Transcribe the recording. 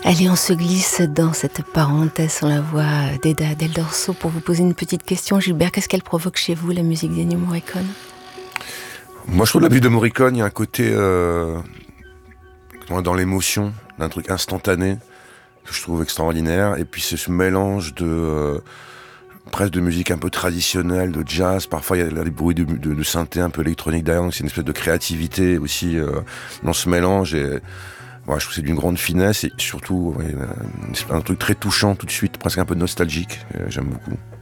Allez, on se glisse dans cette parenthèse sur la voix d'Eda Del Dorso pour vous poser une petite question. Gilbert, qu'est-ce qu'elle provoque chez vous, la musique d'Ennio Morricone? Moi, je trouve la musique de Morricone, il y a un côté dans l'émotion, d'un truc instantané que je trouve extraordinaire. Et puis c'est ce mélange de presque de musique un peu traditionnelle, de jazz. Parfois, il y a des bruits de synthé un peu électronique derrière. Donc c'est une espèce de créativité aussi dans ce mélange. Et voilà, je trouve que c'est d'une grande finesse et surtout un truc très touchant tout de suite, presque un peu nostalgique. J'aime beaucoup.